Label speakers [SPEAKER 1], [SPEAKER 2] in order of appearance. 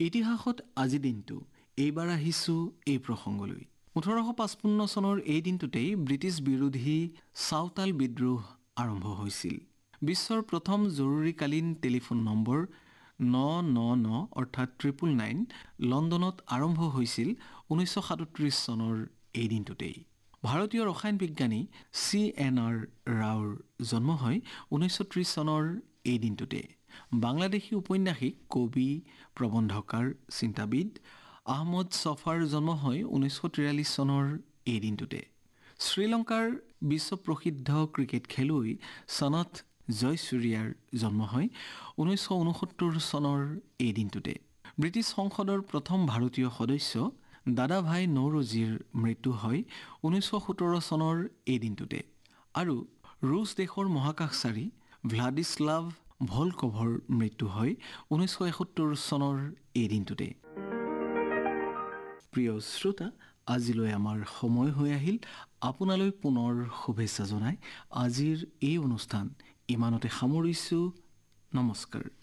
[SPEAKER 1] ইতিহাসত আজি দিনটো এইবাৰ আহিছোঁ এই প্ৰসংগলৈ 1855 চনৰ এই দিনটোতেই ব্ৰিটিছ বিৰোধী চাওতাল বিদ্ৰোহ আৰম্ভ হৈছিল। বিশ্বৰ প্ৰথম জৰুৰীকালীন টেলিফোন নম্বৰ 999 অৰ্থাৎ 999 লণ্ডনত আৰম্ভ হৈছিল 1937 চনৰ এই দিনটোতেই। ভাৰতীয় ৰসায়ন বিজ্ঞানী CNR ৰাওৰ জন্ম হয় 1930 চনৰ এই দিনটোতে। বাংলাদেশী উপন্যাসিক, কবি, প্ৰবন্ধকাৰ, চিন্তাবিদ আহমদ ছফাৰ জন্ম হয় 1943 চনৰ এই দিনটোতে। শ্ৰীলংকাৰ বিশ্বপ্ৰসিদ্ধ ক্ৰিকেট খেলুৱৈ সনাথ জয়সূৰ্যাৰ জন্ম হয় 1969 চনৰ এই দিনটোতে। ব্ৰিটিছ সংসদৰ প্ৰথম ভাৰতীয় সদস্য দাদাভাই নৌৰোজীৰ মৃত্যু হয় 1917 চনৰ এই দিনটোতে। আৰু ৰুছ দেশৰ মহাকাশচাৰী ভ্লাদিস্লাভ ভলকভৰ মৃত্যু হয় 1971 চনৰ এই দিনটোতে। প্ৰিয় শ্ৰোতা, আজিলৈ আমাৰ সময় হৈ আহিল। আপোনালৈ পুনৰ শুভেচ্ছা জনাই আজিৰ এই অনুষ্ঠান ইমানতে সামৰিছোঁ। নমস্কাৰ।